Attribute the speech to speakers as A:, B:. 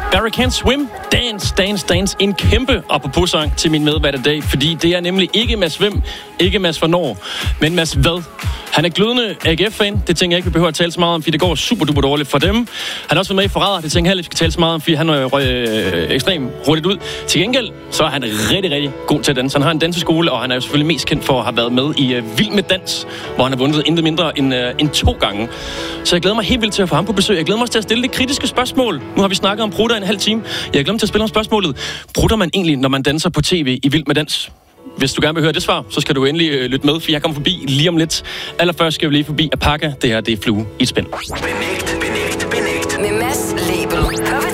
A: Barry Can't Swim, Dance, Dance, Dance. En kæmpe apropos-sang til min medvært i dag, fordi det er nemlig ikke Mads Hvem, ikke Mads Hvornår, men Mads Hvad. Han er glødende AGF-fan. Det tænker jeg ikke, vi behøver at tale så meget om, fordi det går super duper dårligt for dem. Han har også været med i Forræder. Det tænker jeg heller ikke, vi skal tale så meget om, fordi han røg ekstremt hurtigt ud. Til gengæld, så er han rigtig, rigtig god til at danse. Han har en danseskole, og han er jo selvfølgelig mest kendt for at have været med i Vild med Dans, hvor han har vundet intet mindre end 2 gange. Så jeg glæder mig helt vildt til at få ham på besøg. Jeg glæder mig også til at stille det kritiske spørgsmål. Nu har vi snakket om prutter en halv time. Jeg glemte til at spille om spørgsmålet. Prutter man egentlig, når man danser på tv i Vild med Dans? Hvis du gerne vil høre det svar, så skal du endelig lytte med, for jeg kommer forbi lige om lidt. Allerførst skal vi lige forbi Apaka. Det her, det er Flue i et spænd.